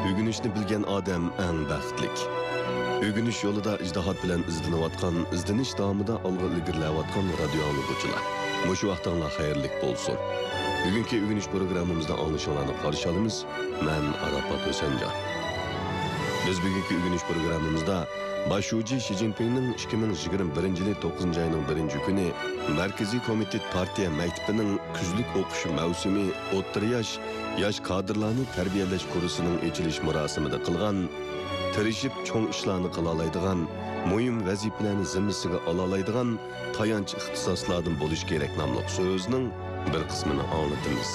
Ögünüşni bilgen adam eng baxtlik. Ögünüş yolida ijtihad bilan izlanayotgan, izlanish davomida olg'a ilgirlayotgan radio anglaguvchilar. Mushu vaqtinglar xayrlik bo'lsin. Bugungi ögünüş programmamizda anglashinglarni qarshi olamiz. Men Arafat O'sanjon. Biz bugungi ögünüş programmamizda Başuji Xi Jinpingning 2021-yil 9-oyning 1-kuni Markaziy komitet partiya maktabining kuzlik o'qish mavsumi o'rta yosh kadrlarni tarbiyalash kursining ochilish marosimida qilgan, tirishib cho'ng ishlarni qila oladigan, muhim vazifalarni zimmasiga ola oladigan tayanch ixtisoslardan bo'lish kerak nomli so'zning bir qismini anglatamiz.